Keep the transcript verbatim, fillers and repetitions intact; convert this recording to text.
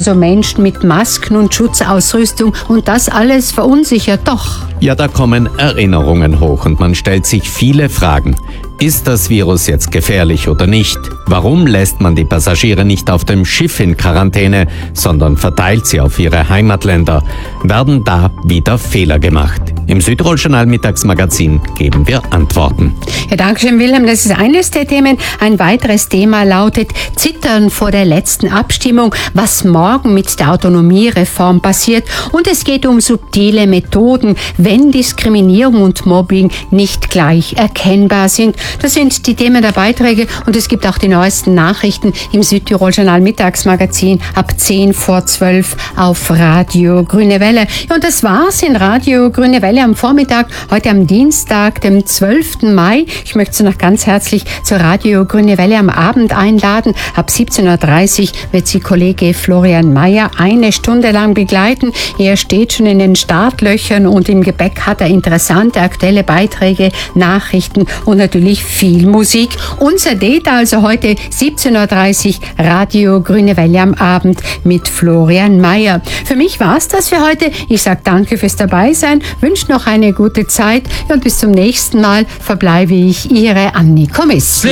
also Menschen mit Masken und Schutzausrüstung, und das alles verunsichert doch. Ja, da kommen Erinnerungen hoch und man stellt sich viele Fragen. Ist das Virus jetzt gefährlich oder nicht? Warum lässt man die Passagiere nicht auf dem Schiff in Quarantäne, sondern verteilt sie auf ihre Heimatländer? Werden da wieder Fehler gemacht? Im Südtirol-Journal Mittagsmagazin geben wir Antworten. Ja, danke schön, Wilhelm. Das ist eines der Themen. Ein weiteres Thema lautet Zittern vor der letzten Abstimmung, was morgen mit der Autonomiereform passiert. Und es geht um subtile Methoden, wenn Diskriminierung und Mobbing nicht gleich erkennbar sind. Das sind die Themen der Beiträge, und es gibt auch die neuesten Nachrichten im Südtirol-Journal Mittagsmagazin ab zehn vor zwölf auf Radio Grüne Welle. Ja, und das war's in Radio Grüne Welle am Vormittag, heute am Dienstag, dem zwölften Mai. Ich möchte Sie noch ganz herzlich zur Radio Grüne Welle am Abend einladen. Ab siebzehn Uhr dreißig wird Sie Kollege Florian Mayer eine Stunde lang begleiten. Er steht schon in den Startlöchern und im Gepäck hat er interessante, aktuelle Beiträge, Nachrichten und natürlich viel Musik. Unser Date also heute siebzehn Uhr dreißig Radio Grüne Welle am Abend mit Florian Mayer. Für mich war's das für heute. Ich sage danke fürs Dabeisein, wünsche noch eine gute Zeit und bis zum nächsten Mal verbleibe ich Ihre Anni Komis.